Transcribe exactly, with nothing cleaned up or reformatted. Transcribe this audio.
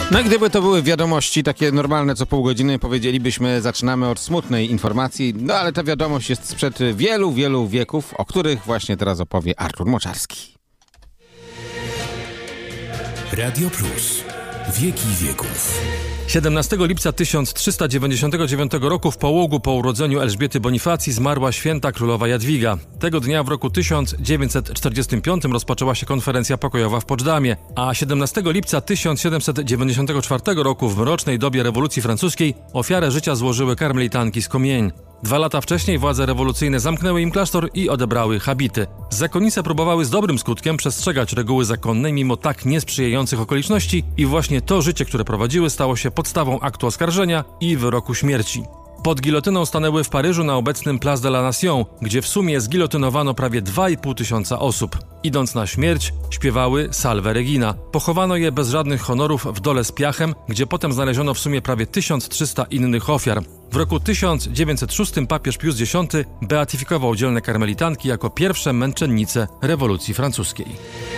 No i gdyby to były wiadomości takie normalne co pół godziny, powiedzielibyśmy, zaczynamy od smutnej informacji, no ale ta wiadomość jest sprzed wielu, wielu wieków, o których właśnie teraz opowie Artur Moczarski. Radio Plus. Wieki wieków. siedemnastego lipca tysiąc trzysta dziewięćdziesiątego dziewiątego roku w Połogu po urodzeniu Elżbiety Bonifacji zmarła święta królowa Jadwiga. Tego dnia w roku tysiąc dziewięćset czterdziestym piątym rozpoczęła się konferencja pokojowa w Poczdamie, a siedemnastego lipca tysiąc siedemset dziewięćdziesiątego czwartego roku w mrocznej dobie rewolucji francuskiej ofiarę życia złożyły karmelitanki z Compiègne. Dwa lata wcześniej władze rewolucyjne zamknęły im klasztor i odebrały habity. Zakonnice próbowały z dobrym skutkiem przestrzegać reguły zakonnej mimo tak niesprzyjających okoliczności i właśnie to życie, które prowadziły, stało się podstawą aktu oskarżenia i wyroku śmierci. Pod gilotyną stanęły w Paryżu na obecnym Place de la Nation, gdzie w sumie zgilotynowano prawie dwa i pół tysiąca osób. Idąc na śmierć, śpiewały Salve Regina. Pochowano je bez żadnych honorów w dole z piachem, gdzie potem znaleziono w sumie prawie tysiąc trzysta innych ofiar. W roku tysiąc dziewięćset szóstym papież Pius X beatyfikował dzielne karmelitanki jako pierwsze męczennice rewolucji francuskiej.